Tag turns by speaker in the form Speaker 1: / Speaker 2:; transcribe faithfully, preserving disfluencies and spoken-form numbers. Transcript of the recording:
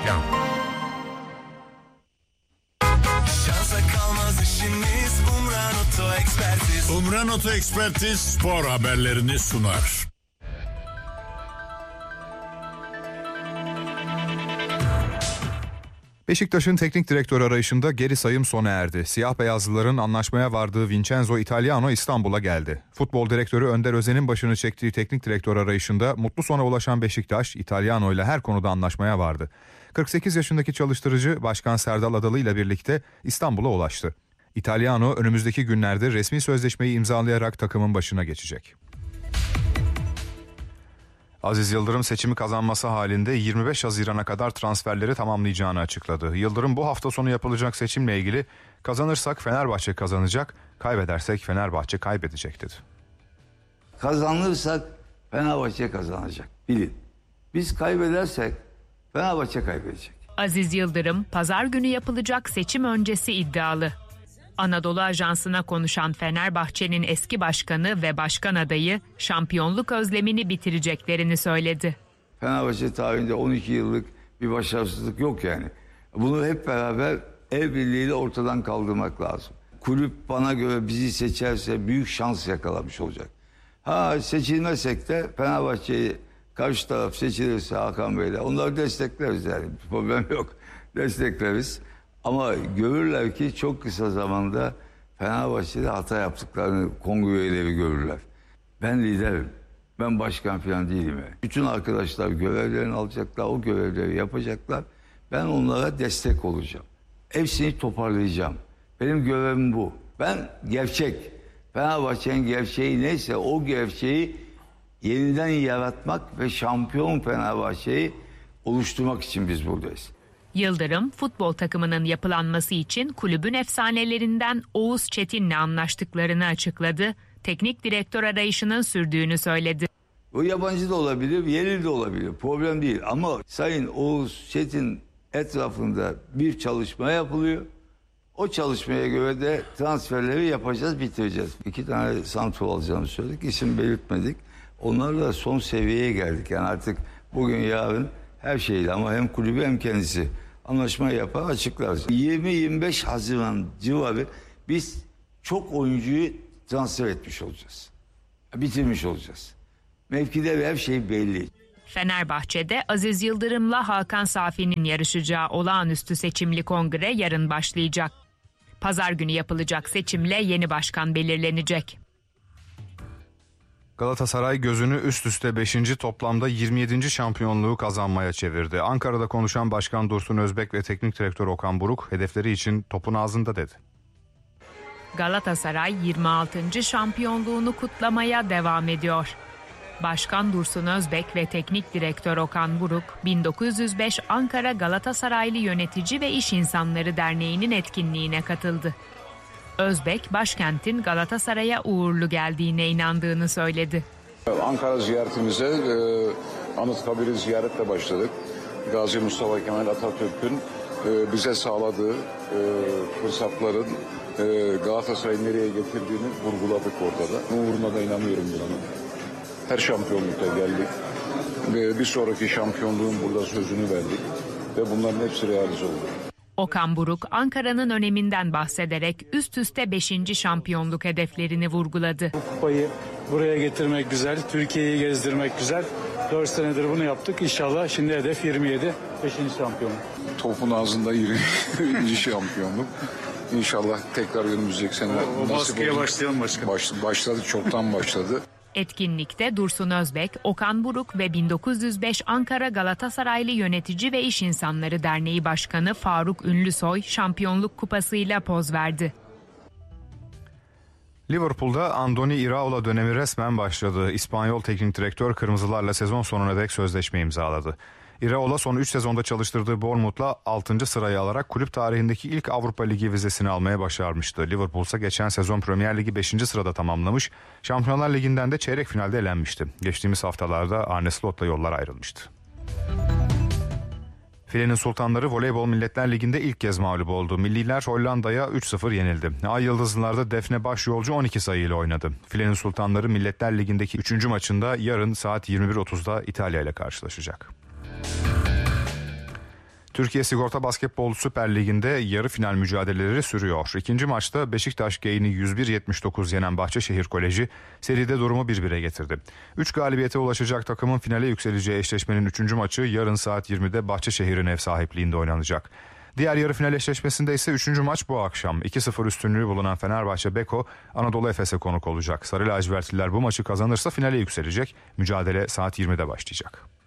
Speaker 1: Özkan.
Speaker 2: Şansa kalmaz işimiz, Umran Oto Ekspertiz.
Speaker 1: Umran Oto Ekspertiz spor haberlerini sunar.
Speaker 3: Beşiktaş'ın teknik direktör arayışında geri sayım sona erdi. Siyah beyazlıların anlaşmaya vardığı Vincenzo Italiano İstanbul'a geldi. Futbol direktörü Önder Özen'in başını çektiği teknik direktör arayışında mutlu sona ulaşan Beşiktaş, Italiano ile her konuda anlaşmaya vardı. kırk sekiz yaşındaki çalıştırıcı Başkan Serdal Adalı ile birlikte İstanbul'a ulaştı. Italiano önümüzdeki günlerde resmi sözleşmeyi imzalayarak takımın başına geçecek. Aziz Yıldırım seçimi kazanması halinde yirmi beş Haziran'a kadar transferleri tamamlayacağını açıkladı. Yıldırım bu hafta sonu yapılacak seçimle ilgili kazanırsak Fenerbahçe kazanacak, kaybedersek Fenerbahçe kaybedecek dedi.
Speaker 4: Kazanırsak Fenerbahçe kazanacak, bilin. Biz kaybedersek Fenerbahçe kaybedecek.
Speaker 5: Aziz Yıldırım pazar günü yapılacak seçim öncesi iddialı. Anadolu Ajansı'na konuşan Fenerbahçe'nin eski başkanı ve başkan adayı şampiyonluk özlemini bitireceklerini söyledi.
Speaker 4: Fenerbahçe tarihinde on iki yıllık bir başarısızlık yok yani. Bunu hep beraber el birliğiyle ortadan kaldırmak lazım. Kulüp bana göre bizi seçerse büyük şans yakalamış olacak. Ha seçilmezsek de Fenerbahçe'yi karşı taraf seçilirse Hakan Bey'le onları destekleriz yani. Problem yok. Destekleriz. Ama görürler ki çok kısa zamanda Fenerbahçe'de hata yaptıklarını kongre üyeleri görürler. Ben liderim. Ben başkan falan değilim. Yani. Bütün arkadaşlar görevlerini alacaklar, o görevleri yapacaklar. Ben onlara destek olacağım. Hepsini toparlayacağım. Benim görevim bu. Ben gerçek. Fenerbahçe'nin gerçeği neyse o gerçeği yeniden yaratmak ve şampiyon Fenerbahçe'yi oluşturmak için biz buradayız.
Speaker 5: Yıldırım, futbol takımının yapılanması için kulübün efsanelerinden Oğuz Çetin'le anlaştıklarını açıkladı. Teknik direktör arayışının sürdüğünü söyledi.
Speaker 4: O yabancı da olabilir, yerli de olabilir. Problem değil ama Sayın Oğuz Çetin etrafında bir çalışma yapılıyor. O çalışmaya göre de transferleri yapacağız, bitireceğiz. İki tane santrfor alacağını söyledik, isim belirtmedik. Onlarla son seviyeye geldik. Yani artık bugün yarın her şeyle ama hem kulübü hem kendisi anlaşma yapar açıklar. yirmi yirmi beş Haziran civarı biz çok oyuncuyu transfer etmiş olacağız. Bitirmiş olacağız. Mevkide her şey belli.
Speaker 5: Fenerbahçe'de Aziz Yıldırım'la Hakan Safi'nin yarışacağı olağanüstü seçimli kongre yarın başlayacak. Pazar günü yapılacak seçimle yeni başkan belirlenecek.
Speaker 3: Galatasaray gözünü üst üste beşinci toplamda yirmi yedinci şampiyonluğu kazanmaya çevirdi. Ankara'da konuşan Başkan Dursun Özbek ve Teknik Direktör Okan Buruk hedefleri için topun ağzında dedi.
Speaker 5: Galatasaray yirmi altıncı şampiyonluğunu kutlamaya devam ediyor. Başkan Dursun Özbek ve Teknik Direktör Okan Buruk, bin dokuz yüz beş Ankara Galatasaraylı Yönetici ve İş İnsanları Derneği'nin etkinliğine katıldı. Özbek, başkentin Galatasaray'a uğurlu geldiğine inandığını söyledi.
Speaker 6: Ankara ziyaretimize e, Anıtkabir'i ziyaretle başladık. Gazi Mustafa Kemal Atatürk'ün e, bize sağladığı e, fırsatların e, Galatasaray'ı nereye getirdiğini vurguladık ortada. Bu uğruna da inanıyorum buna. Her şampiyonlukta geldik. Ve bir sonraki şampiyonluğun burada sözünü verdik. Ve bunların hepsi realize oldu.
Speaker 5: Okan Buruk, Ankara'nın öneminden bahsederek üst üste beşinci şampiyonluk hedeflerini vurguladı.
Speaker 7: Bu kupayı buraya getirmek güzel, Türkiye'yi gezdirmek güzel. dört senedir bunu yaptık. İnşallah şimdi hedef yirmi yedi, beşinci şampiyonluk.
Speaker 6: Topun ağzında yirminci şampiyonluk. İnşallah tekrar önümüzdeki sene
Speaker 7: o baskıya başlayalım başkanım.
Speaker 6: Baş, başladı, çoktan başladı.
Speaker 5: Etkinlikte Dursun Özbek, Okan Buruk ve bin dokuz yüz beş Ankara Galatasaraylı Yönetici ve İş İnsanları Derneği Başkanı Faruk Ünlüsoy şampiyonluk kupasıyla poz verdi.
Speaker 3: Liverpool'da Andoni Iraola dönemi resmen başladı. İspanyol teknik direktör kırmızılarla sezon sonuna dek sözleşme imzaladı. Iraola son üç sezonda çalıştırdığı Bournemouth'la altıncı sırayı alarak kulüp tarihindeki ilk Avrupa Ligi vizesini almaya başarmıştı. Liverpool ise geçen sezon Premier Ligi beşinci sırada tamamlamış, Şampiyonlar Ligi'nden de çeyrek finalde elenmişti. Geçtiğimiz haftalarda Arne Slot'la yollar ayrılmıştı. Filenin Sultanları Voleybol Milletler Ligi'nde ilk kez mağlup oldu. Milliler Hollanda'ya üç sıfır yenildi. Ay Yıldızlılar'da Defne Başyolcu on iki sayıyla oynadı. Filenin Sultanları Milletler Ligi'ndeki üçüncü maçında yarın saat yirmi bir otuzda İtalya ile karşılaşacak. Türkiye Sigorta Basketbol Süper Ligi'nde yarı final mücadeleleri sürüyor. İkinci maçta Beşiktaş Gain'i yüz bir yetmiş dokuz yenen Bahçeşehir Koleji seride durumu bir bire getirdi. üç galibiyete ulaşacak takımın finale yükseleceği eşleşmenin üçüncü maçı yarın saat yirmide Bahçeşehir'in ev sahipliğinde oynanacak. Diğer yarı final eşleşmesinde ise üçüncü maç bu akşam. iki sıfır üstünlüğü bulunan Fenerbahçe Beko Anadolu Efes'e konuk olacak. Sarı lacivertliler bu maçı kazanırsa finale yükselecek. Mücadele saat yirmide başlayacak.